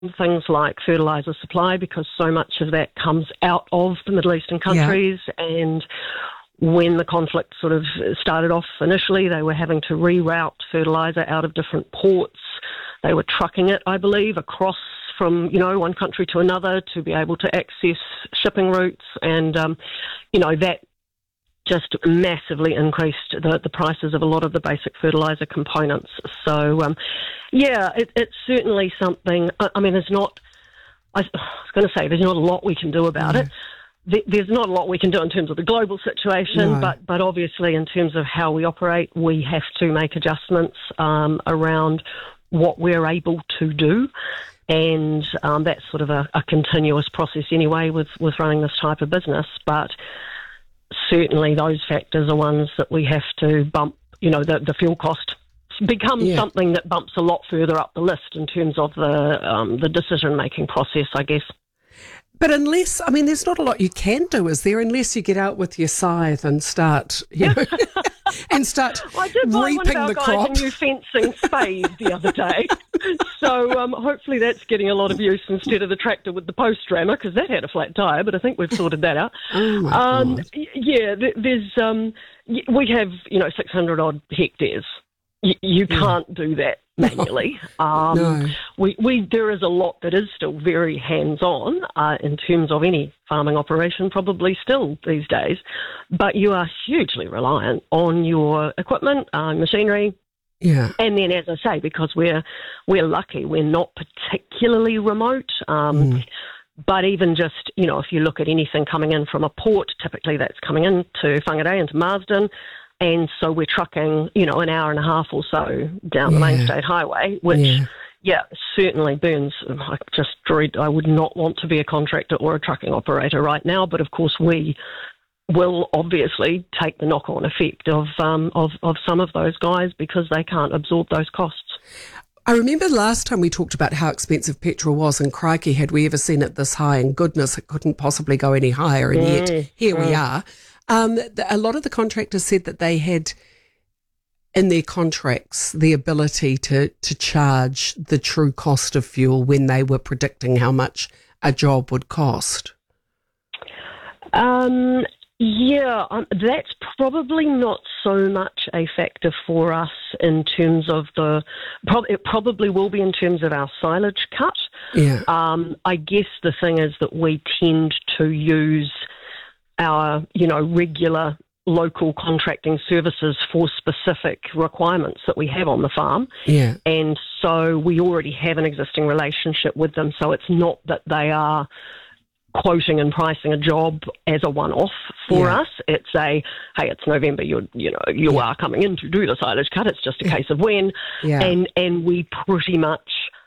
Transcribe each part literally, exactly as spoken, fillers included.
things like fertiliser supply, because so much of that comes out of the Middle Eastern countries. Yeah. And when the conflict sort of started off initially, they were having to reroute fertiliser out of different ports. They were trucking it, I believe, across from, you know, one country to another to be able to access shipping routes. And, um, you know, that just massively increased the, the prices of a lot of the basic fertiliser components. So, um, yeah, it, it's certainly something, I, I mean, there's not, I, I was going to say, there's not a lot we can do about no. it. There, there's not a lot we can do in terms of the global situation, no. but, but obviously in terms of how we operate, we have to make adjustments um, around what we're able to do. And um, that's sort of a, a continuous process anyway with, with running this type of business. But certainly those factors are ones that we have to bump, you know, the, the fuel cost becomes yeah. something that bumps a lot further up the list in terms of the um, the decision-making process, I guess. But unless, I mean, there's not a lot you can do, is there, unless you get out with your scythe and start, you know, and start I did buy reaping one of our the guys crop. a new fencing spade the other day. So um, hopefully that's getting a lot of use instead of the tractor with the post rammer, because that had a flat tyre, but I think we've sorted that out. Oh my um, God. Yeah, there's, um, we have, you know, six hundred odd hectares. You, you can't yeah. do that manually. Um, no. we, we, there is a lot that is still very hands-on uh, in terms of any farming operation, probably still these days. But you are hugely reliant on your equipment, uh, machinery. Yeah. And then, as I say, because we're we're lucky, we're not particularly remote. Um, mm. But even just, you know, if you look at anything coming in from a port, typically that's coming into Whangarei, into Marsden. And so we're trucking, you know, an hour and a half or so down yeah. the main state highway, which, yeah. yeah, certainly burns. I just dread, I would not want to be a contractor or a trucking operator right now. But of course, we will obviously take the knock-on effect of um, of, of some of those guys because they can't absorb those costs. I remember last time we talked about how expensive petrol was, and crikey, had we ever seen it this high, and goodness, it couldn't possibly go any higher, and mm, yet here mm. we are. Um, the, a lot of the contractors said that they had in their contracts the ability to, to charge the true cost of fuel when they were predicting how much a job would cost. Um, yeah, um, that's probably not so much a factor for us in terms of the, prob- it probably will be in terms of our silage cut. Yeah. Um, I guess the thing is that we tend to use our, you know, regular local contracting services for specific requirements that we have on the farm. Yeah. And so we already have an existing relationship with them. So it's not that they are quoting and pricing a job as a one-off for yeah. us. It's a, hey, it's November, you're, you know, you yeah. are coming in to do the silage cut. It's just a case of when. Yeah. And, and we pretty much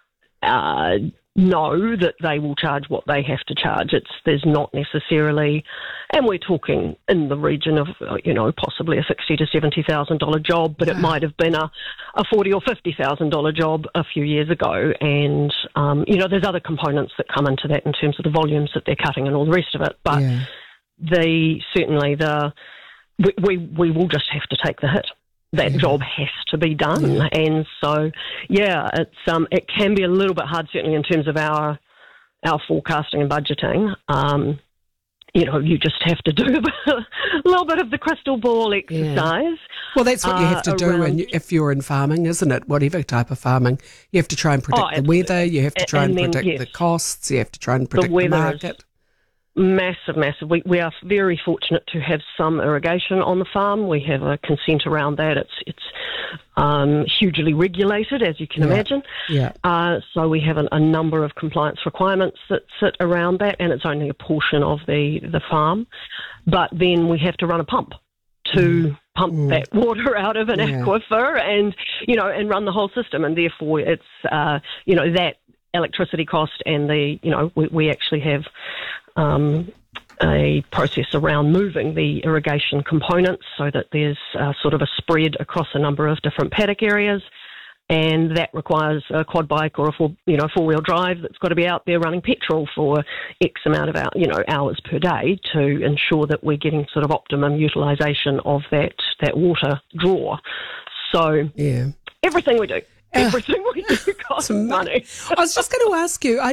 uh, know that they will charge what they have to charge. It's there's not necessarily, and we're talking in the region of, you know, possibly a sixty to seventy thousand dollar job, but it might have been a, a forty or fifty thousand dollar job a few years ago. And um, you know, there's other components that come into that in terms of the volumes that they're cutting and all the rest of it. But yeah. the certainly the we, we we will just have to take the hit. That yeah. job has to be done, yeah. and so yeah, it's um, it can be a little bit hard, certainly in terms of our our forecasting and budgeting. Um, you know, you just have to do a little bit of the crystal ball exercise. Yeah. Well, that's what you have to uh, do around, when you, if you're in farming, isn't it? Whatever type of farming, you have to try and predict oh, the weather. You have to try and, and then, predict yes, the costs. You have to try and predict the, the market. Massive, massive. We we are very fortunate to have some irrigation on the farm. We have a consent around that. It's it's um, hugely regulated, as you can yeah. imagine. Yeah. Uh, so we have an, a number of compliance requirements that sit around that, and it's only a portion of the, the farm. But then we have to run a pump to mm. pump mm. that water out of an yeah. aquifer, and you know, and run the whole system. And therefore, it's uh, you know that electricity cost and the you know we, we actually have. Um, a process around moving the irrigation components so that there's uh, sort of a spread across a number of different paddock areas, and that requires a quad bike or a four, you know, four-wheel drive that's got to be out there running petrol for X amount of hour, you know, hours per day to ensure that we're getting sort of optimum utilisation of that that water draw. So yeah. everything we do. everything we do costs money. I was just going to ask you, I